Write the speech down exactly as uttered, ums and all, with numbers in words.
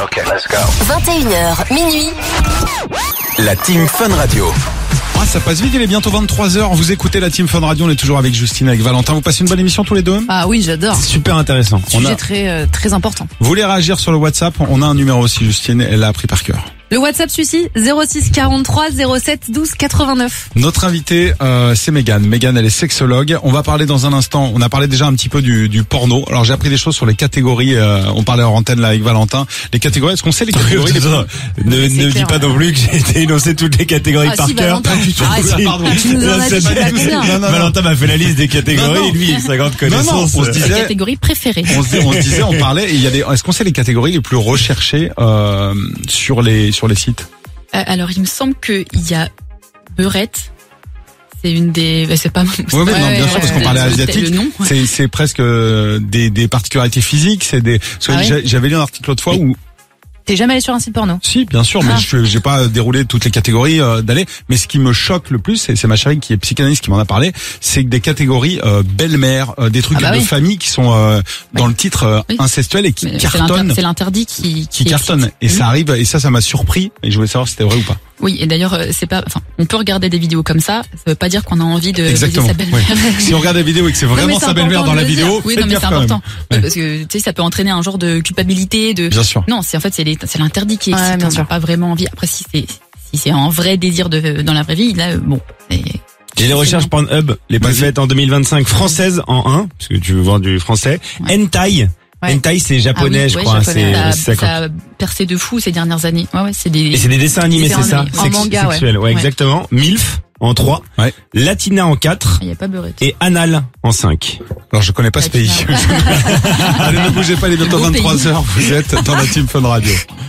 Ok, let's go. vingt et une heures, minuit. La Team Fun Radio. Ah, ça passe vite, il est bientôt vingt-trois heures. Vous écoutez la Team Fun Radio, on est toujours avec Justine, avec Valentin. Vous passez une bonne émission tous les deux? Ah oui, j'adore. C'est super intéressant. Sujet On a... très euh, très important. Vous voulez réagir sur le WhatsApp? On a un numéro aussi, Justine, elle l'a appris par cœur. Le WhatsApp suit zéro six quarante-trois zéro sept douze quatre-vingt-neuf. Notre invitée, euh, c'est Mégane. Mégane, elle est sexologue. On va parler dans un instant. On a parlé déjà un petit peu du, du porno. Alors j'ai appris des choses sur les catégories. Euh, on parlait en antenne là avec Valentin. Les catégories. Est-ce qu'on sait les catégories? les... Ne, ne dis pas non plus que j'ai été énoncé toutes les catégories Ah, par si, cœur. Valentin, tu Ah, si. pardon. Tu nous en as dit pas combien. Non, non, non. Valentin m'a fait la liste des catégories. Non, non. Lui, sa grande Non, non, connaissance. on se Les disait. catégories préférées. On se, on se disait, on parlait. Et il y a des. Est-ce qu'on sait les catégories les plus recherchées euh, sur les sur les sites? Euh, alors, il me semble qu'il y a beurette. C'est une des. bah, C'est pas. Oui, oui, non, bien ouais, sûr, parce qu'on ouais, parlait le- asiatique. Le nom. ouais. C'est, c'est presque euh, des, des particularités physiques. C'est des. Parce que Ah ouais j'a- j'avais lu un article l'autre fois où. T'es jamais allé sur un site porno? Si, bien sûr, mais Ah. je j'ai pas déroulé toutes les catégories euh, d'aller. Mais ce qui me choque le plus, c'est, c'est ma chérie qui est psychanalyste qui m'en a parlé, c'est que des catégories euh, belle-mère, euh, des trucs Ah bah de oui. famille qui sont euh, dans le titre euh, Oui. incestuel et qui Mais C'est l'inter- cartonnent, c'est l'interdit qui. qui est- cartonnent. Et ça arrive, et ça, ça m'a surpris. Et je voulais savoir si c'était vrai ou pas. Oui, et d'ailleurs, euh, c'est pas. Enfin, on peut regarder des vidéos comme ça. Ça veut pas dire qu'on a envie de baiser Exactement. sa belle-mère. Ouais. Si on regarde la vidéo et que c'est Non, mais vraiment c'est sa belle-mère important dans la de le dire. vidéo, Oui, faites non, mais gaffe c'est quand même. important. Oui, Ouais. parce que tu sais, ça peut entraîner un genre de culpabilité, de. Bien sûr. Non, c'est en fait c'est les- c'est l'interdit qui est Ouais, excitant. bien On sûr. n'a pas vraiment envie. Après, si c'est si c'est un vrai désir de dans la vraie vie, là, bon. c'est- J'ai les recherches Pornhub, les plus Vas-y. faites en deux mille vingt-cinq françaises en un, parce que tu veux voir du français. Ouais. Hentai. Ouais. Hentai, c'est japonais, Ah oui, je ouais, crois. japonais. C'est, ça, c'est ça a percé de fou ces dernières années. Ouais, ouais, c'est des. Et c'est des dessins animés, Dessins c'est ça? animés. En Sex- manga, ouais. sexuel, ouais, Ouais. exactement. MILF en trois. Ouais. Latina en quatre. Il y a pas beurette. Et Anal en cinq. Alors je connais pas ce pays. Latina. Allez, ne bougez pas, il est bientôt Beau pays. vingt-trois heures. Vous êtes dans la Team Fun Radio.